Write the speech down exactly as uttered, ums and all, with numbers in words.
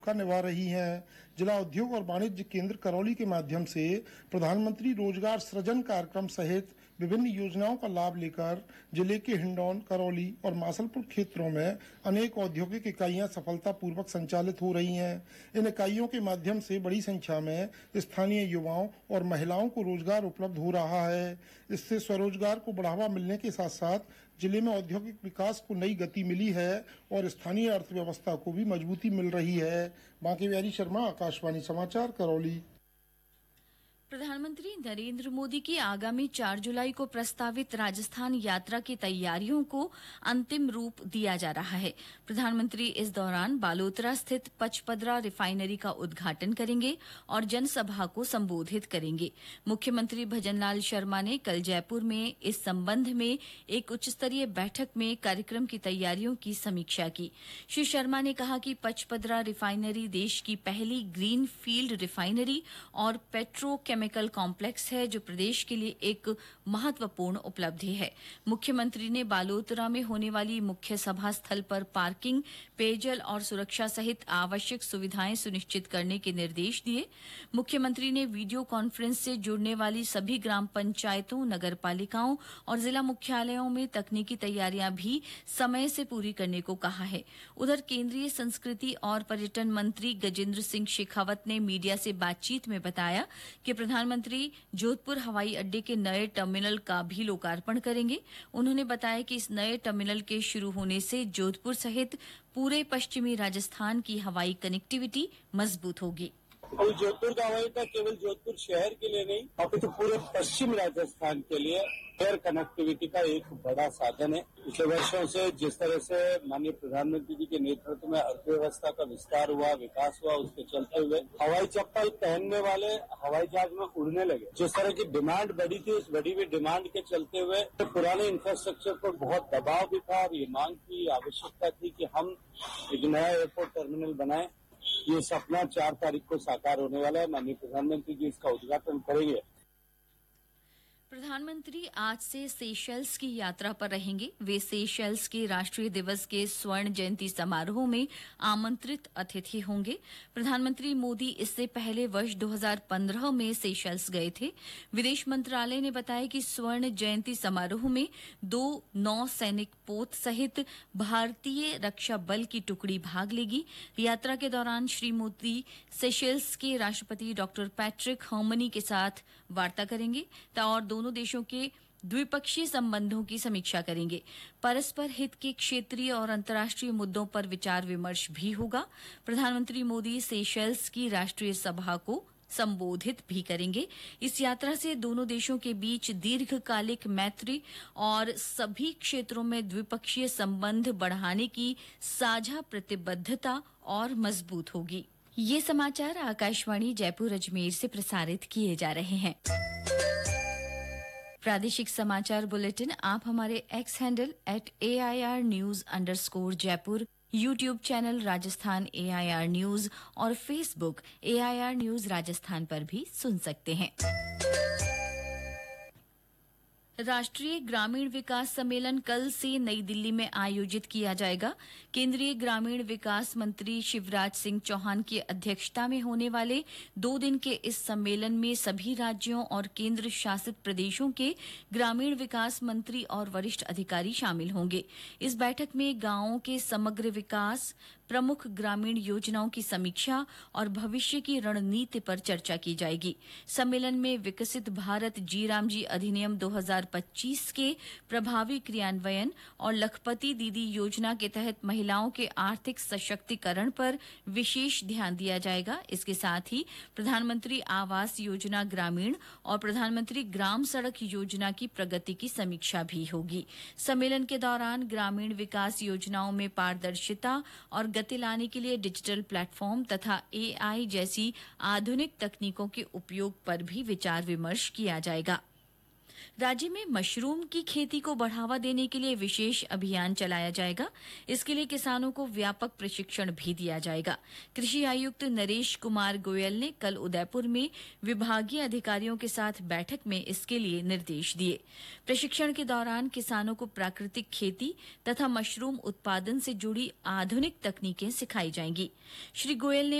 का निभा रही हैं। जिला उद्योग और वाणिज्य केंद्र करौली के माध्यम से प्रधानमंत्री रोजगार सृजन कार्यक्रम सहित विभिन्न योजनाओं का लाभ लेकर जिले के हिंडौन, करौली और मासलपुर क्षेत्रों में अनेक औद्योगिक इकाइयां सफलतापूर्वक संचालित हो रही हैं। इन इकाइयों के माध्यम से बड़ी संख्या में स्थानीय युवाओं और महिलाओं को रोजगार उपलब्ध हो रहा है। इससे स्वरोजगार को बढ़ावा मिलने के साथ साथ जिले में औद्योगिक विकास को नई गति मिली है और स्थानीय अर्थव्यवस्था को भी मजबूती मिल रही है। बांके बिहारी शर्मा, आकाशवाणी समाचार, करौली। प्रधानमंत्री नरेंद्र मोदी की आगामी चार जुलाई को प्रस्तावित राजस्थान यात्रा की तैयारियों को अंतिम रूप दिया जा रहा है। प्रधानमंत्री इस दौरान बालोतरा स्थित पचपदरा रिफाइनरी का उद्घाटन करेंगे और जनसभा को संबोधित करेंगे। मुख्यमंत्री भजनलाल शर्मा ने कल जयपुर में इस संबंध में एक उच्चस्तरीय बैठक में कार्यक्रम की तैयारियों की समीक्षा की। श्री शर्मा ने कहा कि पचपदरा रिफाइनरी देश की पहली ग्रीन फील्ड रिफाइनरी और पेट्रो केमिकल कॉम्प्लेक्स है, जो प्रदेश के लिए एक महत्वपूर्ण उपलब्धि है। मुख्यमंत्री ने बालोतरा में होने वाली मुख्य सभा स्थल पर पार्किंग, पेयजल और सुरक्षा सहित आवश्यक सुविधाएं सुनिश्चित करने के निर्देश दिए। मुख्यमंत्री ने वीडियो कॉन्फ्रेंस से जुड़ने वाली सभी ग्राम पंचायतों, नगर पालिकाओं और जिला मुख्यालयों में तकनीकी तैयारियां भी समय से पूरी करने को कहा है। उधर केंद्रीय संस्कृति और पर्यटन मंत्री गजेंद्र सिंह शेखावत ने मीडिया से बातचीत में बताया कि प्रधानमंत्री जोधपुर हवाई अड्डे के नए टर्मिनल का भी लोकार्पण करेंगे। उन्होंने बताया कि इस नए टर्मिनल के शुरू होने से जोधपुर सहित पूरे पश्चिमी राजस्थान की हवाई कनेक्टिविटी मजबूत होगी। और जोधपुर का हवाई अड्डा केवल जोधपुर शहर के लिए नहीं, अपितु पूरे पश्चिम राजस्थान के लिए एयर कनेक्टिविटी का एक बड़ा साधन है। पिछले वर्षों से जिस तरह से माननीय प्रधानमंत्री जी के नेतृत्व में अर्थव्यवस्था का विस्तार हुआ, विकास हुआ, उसके चलते हुए हवाई चप्पल पहनने वाले हवाई जहाज में उड़ने लगे। जिस तरह की डिमांड बढ़ी थी, उस बढ़ी हुई डिमांड के चलते हुए तो पुराने इंफ्रास्ट्रक्चर पर बहुत दबाव भी था और ये मांग की आवश्यकता थी कि हम एक नया एयरपोर्ट टर्मिनल बनाएं। ये सपना चार तारीख को साकार होने वाला है। माननीय प्रधानमंत्री जी इसका उद्घाटन करेंगे। प्रधानमंत्री आज से सेशल्स की यात्रा पर रहेंगे। वे सेशल्स के राष्ट्रीय दिवस के स्वर्ण जयंती समारोह में आमंत्रित अतिथि होंगे। प्रधानमंत्री मोदी इससे पहले वर्ष दो हज़ार पंद्रह में सेशल्स गए थे। विदेश मंत्रालय ने बताया कि स्वर्ण जयंती समारोह में दो नौ सैनिक पोत सहित भारतीय रक्षा बल की टुकड़ी भाग लेगी। यात्रा के दौरान श्री मोदी सेशल्स के राष्ट्रपति डॉक्टर पैट्रिक हर्मनी के साथ वार्ता करेंगे और दोनों देशों के द्विपक्षीय संबंधों की समीक्षा करेंगे। परस्पर हित के क्षेत्रीय और अंतर्राष्ट्रीय मुद्दों पर विचार विमर्श भी होगा। प्रधानमंत्री मोदी सेशल्स की राष्ट्रीय सभा को संबोधित भी करेंगे। इस यात्रा से दोनों देशों के बीच दीर्घकालिक मैत्री और सभी क्षेत्रों में द्विपक्षीय संबंध बढ़ाने की साझा प्रतिबद्धता और मजबूत होगी। ये समाचार आकाशवाणी जयपुर अजमेर से प्रसारित किए जा रहे हैं। प्रादेशिक समाचार बुलेटिन आप हमारे x handle at A I R news underscore Jaipur, YouTube channel Rajasthan A I R news और Facebook A I R news Rajasthan पर भी सुन सकते हैं। राष्ट्रीय ग्रामीण विकास सम्मेलन कल से नई दिल्ली में आयोजित किया जाएगा। केंद्रीय ग्रामीण विकास मंत्री शिवराज सिंह चौहान की अध्यक्षता में होने वाले दो दिन के इस सम्मेलन में सभी राज्यों और केंद्र शासित प्रदेशों के ग्रामीण विकास मंत्री और वरिष्ठ अधिकारी शामिल होंगे। इस बैठक में गांवों के समग्र विकास, प्रमुख ग्रामीण योजनाओं की समीक्षा और भविष्य की रणनीति पर चर्चा की जाएगी। सम्मेलन में विकसित भारत जी राम जी अधिनियम दो हज़ार पच्चीस के प्रभावी क्रियान्वयन और लखपति दीदी योजना के तहत महिलाओं के आर्थिक सशक्तिकरण पर विशेष ध्यान दिया जाएगा। इसके साथ ही प्रधानमंत्री आवास योजना ग्रामीण और प्रधानमंत्री ग्राम सड़क योजना की प्रगति की समीक्षा भी होगी। सम्मेलन के दौरान ग्रामीण विकास योजनाओं में पारदर्शिता और गति लाने के लिए डिजिटल प्लेटफॉर्म तथा ए आई जैसी आधुनिक तकनीकों के उपयोग पर भी विचार विमर्श किया जाएगा। राज्य में मशरूम की खेती को बढ़ावा देने के लिए विशेष अभियान चलाया जाएगा। इसके लिए किसानों को व्यापक प्रशिक्षण भी दिया जाएगा। कृषि आयुक्त नरेश कुमार गोयल ने कल उदयपुर में विभागीय अधिकारियों के साथ बैठक में इसके लिए निर्देश दिए। प्रशिक्षण के दौरान किसानों को प्राकृतिक खेती तथा मशरूम उत्पादन से जुड़ी आधुनिक तकनीकें सिखाई जाएंगी। श्री गोयल ने